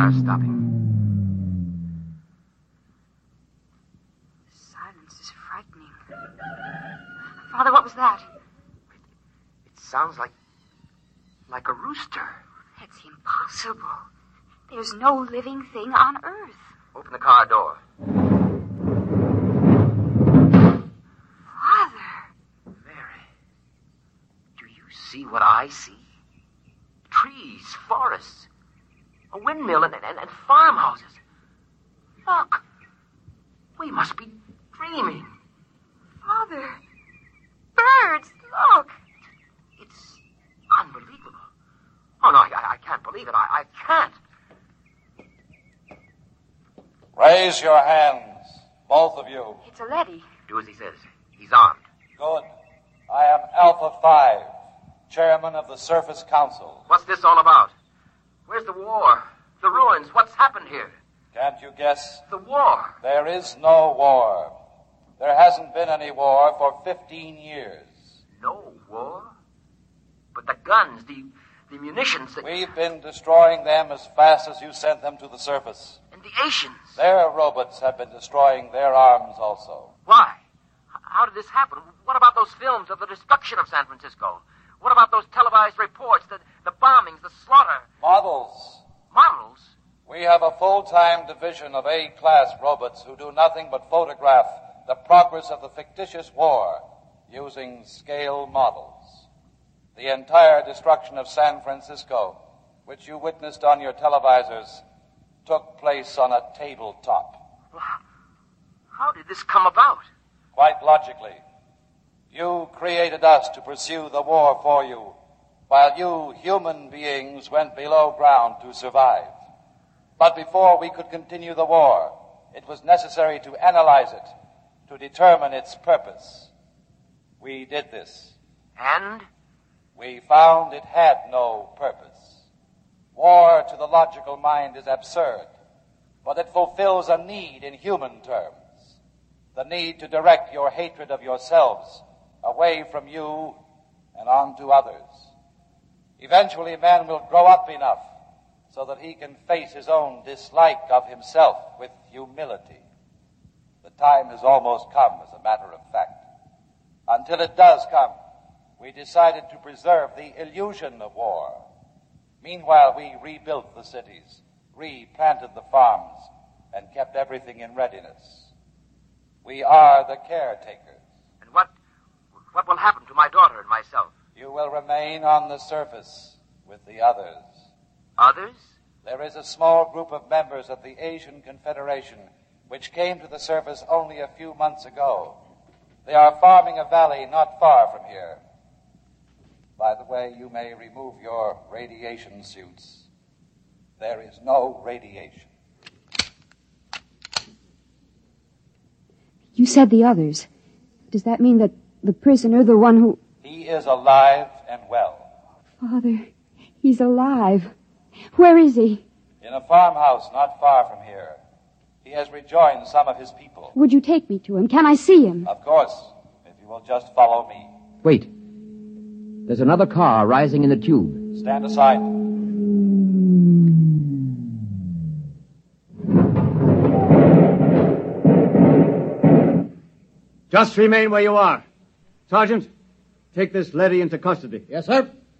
car stopping. The silence is frightening. Father, what was that? It sounds like a rooster. That's impossible. There's no living thing on Earth. Open the car door. Father. Mary, do you see what I see? Trees, forests, a windmill, and farmhouses. Look, we must be dreaming. Father, birds, look. It's unbelievable. Oh, no, I can't believe it. I can't. Raise your hands, both of you. It's a leady. Do as he says. He's armed. Good. I am Alpha 5, chairman of the Surface Council. What's this all about? Where's the war? The ruins? What's happened here? Can't you guess? The war. There is no war. There hasn't been any war for 15 years. No war? But the guns, the munitions... We've been destroying them as fast as you sent them to the surface. And the Asians. Their robots have been destroying their arms also. Why? How did this happen? What about those films of the destruction of San Francisco? What about those televised reports, the bombings, the slaughter? Models. Models? We have a full-time division of A-class robots who do nothing but photograph the progress of the fictitious war using scale models. The entire destruction of San Francisco, which you witnessed on your televisors, took place on a tabletop. Well, how did this come about? Quite logically. You created us to pursue the war for you, while you human beings went below ground to survive. But before we could continue the war, it was necessary to analyze it, to determine its purpose. We did this. And? We found it had no purpose. War to the logical mind is absurd, but it fulfills a need in human terms. The need to direct your hatred of yourselves away from you and onto others. Eventually, man will grow up enough so that he can face his own dislike of himself with humility. The time has almost come, as a matter of fact. Until it does come, we decided to preserve the illusion of war. Meanwhile, we rebuilt the cities, replanted the farms, and kept everything in readiness. We are the caretakers. And what will happen to my daughter and myself? You will remain on the surface with the others. Others? There is a small group of members of the Asian Confederation which came to the surface only a few months ago. They are farming a valley not far from here. By the way, you may remove your radiation suits. There is no radiation. You said the others. Does that mean that the prisoner, the one who... He is alive and well. Father, he's alive. Where is he? In a farmhouse not far from here. He has rejoined some of his people. Would you take me to him? Can I see him? Of course, if you will just follow me. Wait. There's another car rising in the tube. Stand aside. Just remain where you are. Sergeant, take this leady into custody. Yes, sir.